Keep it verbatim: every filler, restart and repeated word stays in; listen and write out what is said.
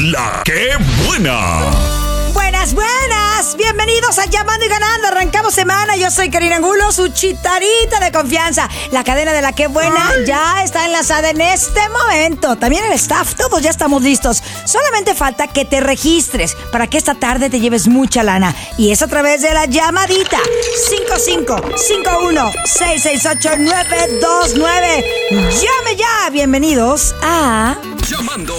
La que buena. Buenas, buenas. Bienvenidos a Llamando y Ganando. Arrancamos semana. Yo soy Karina Angulo, su chitarita de confianza. La cadena de La que buena ya está enlazada en este momento. También el staff, todos ya estamos listos. Solamente falta que te registres para que esta tarde te lleves mucha lana. Y es a través de la llamadita cinco cinco cinco uno seis seis ocho nueve dos nueve. Llame ya. Bienvenidos a Llamando